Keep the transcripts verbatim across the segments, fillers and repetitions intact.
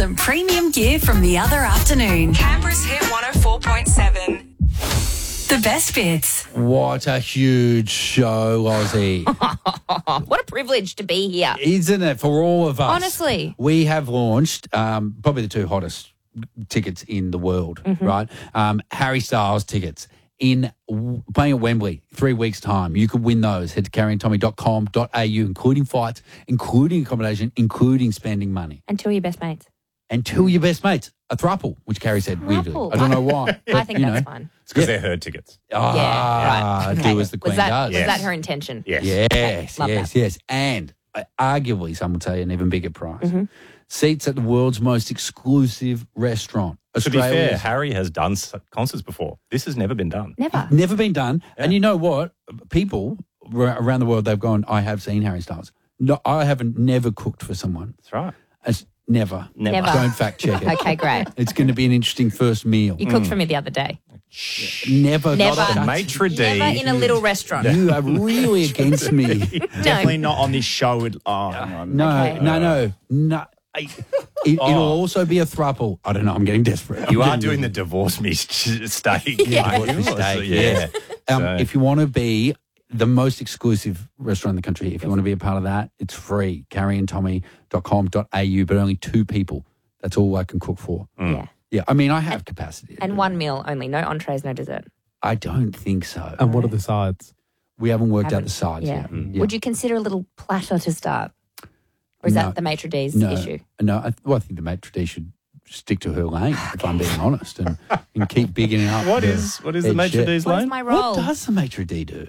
some premium gear from the other afternoon. Canberra's Hit one oh four point seven. The best bits. What a huge show, Aussie. What a privilege to be here. Isn't it, for all of us? Honestly. We have launched um, probably the two hottest tickets in the world, Mm-hmm. right? Um, Harry Styles tickets in playing at Wembley, three weeks' time. You could win those. Head to carrie and tommy dot com dot a u, including flights, including accommodation, including spending money. And two of your best mates. And two of your best mates, a thruple, which Carrie said weirdly. Thruple. I don't know why. I but, think you that's know. fine. It's because they're her tickets. Ah, Yeah, right. do Okay. as the Was Queen that, does. was Yes. that her intention? Yes. Yes, Love yes, that. yes. And uh, arguably, some would say, an even bigger prize. Mm-hmm. Seats at the world's most exclusive restaurant. To be fair, Australia's- Harry has done s- concerts before. This has never been done. Never. Never been done. And you know what? People ra- around the world, they've gone, I have seen Harry Styles. No, I haven't never cooked for someone. That's right. As never. Never. Never. Don't fact check it. Okay, great. It's going to be an interesting first meal. You cooked for me the other day. Never. Never. Not The a- maitre d'. Never in a little restaurant. You are really against me. Definitely not on this show. It, oh, no. No, Okay. no, no, no. I- It, Oh. It'll also be a throuple. I don't know. I'm getting desperate. You I'm are getting doing the desperate. divorce me steak. Yeah. Divorce me steak, Yeah. yeah. Um, So- If you want to be the most exclusive restaurant in the country, if you want to be a part of that, it's free. carrie and tommy dot com dot a u, but only two people. That's all I can cook for. Yeah. Yeah, I mean, I have capacity. And one meal only. No entrees, no dessert. I don't think so. And what are the sides? we haven't worked out Haven't- the sides yeah. yet. Mm, yeah. Would you consider a little platter to start? Or is No. that the maitre d's no, issue? No, I, well, I think the maitre d' should stick to her lane, if I'm being honest, and, and keep bigging up. What the is what is the head maitre chef. d's What is lane? my role? What does the maitre d' do?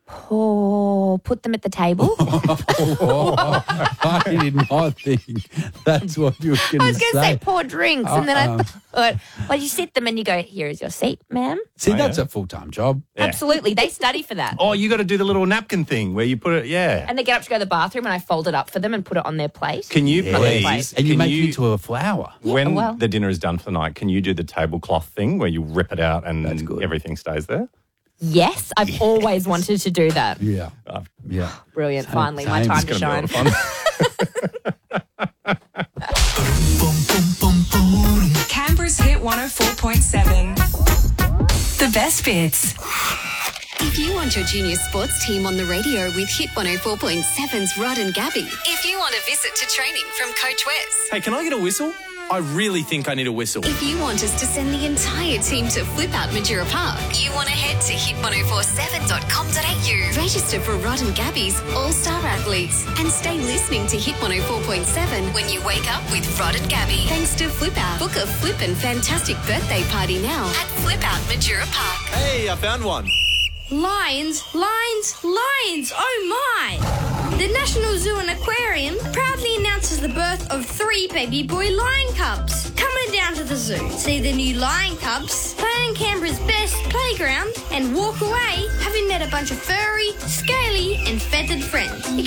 Oh, put them at the table. Oh, I did not think that's what you were going I to was going to say pour drinks, and then I thought, well, you sit them and you go, here is your seat, ma'am. See, Oh, that's yeah. a full-time job. Yeah. Absolutely. They study for that. Oh, you got to do the little napkin thing where you put it. Yeah. And they get up to go to the bathroom, and I fold it up for them and put it on their plate. Can you Yes. please? And you can make you, it into a flower. when well- the dinner is done for the night, can you do the tablecloth thing where you rip it out and That's good. everything stays there? Yes, I've always wanted to do that. Yeah. Yeah. Brilliant. Same- Finally, my same. time It's to It's gonna shine. be a lot of fun. Canberra's Hit one oh four point seven. The best bits. If you want your junior sports team on the radio with Hit one oh four point seven's Rod and Gabby. If you want a visit to training from Coach Wes. Hey, can I get a whistle? I really think I need a whistle. If you want us to send the entire team to Flip Out Majura Park. You want to head to hit ten forty-seven dot com dot a u. Register for Rod and Gabby's All-Star Athletes. And stay listening to Hit one oh four point seven when you wake up with Rod and Gabby. Thanks to Flip Out. Book a flippin' fantastic birthday party now at Flip Out Majura Park. Hey, I found one. Lions, lions, lions, oh my! The National Zoo and Aquarium proudly announces the birth of three baby boy lion cubs. Coming down to the zoo, see the new lion cubs, play on Canberra's best playground, and walk away having met a bunch of furry, scaly, and feathered friends.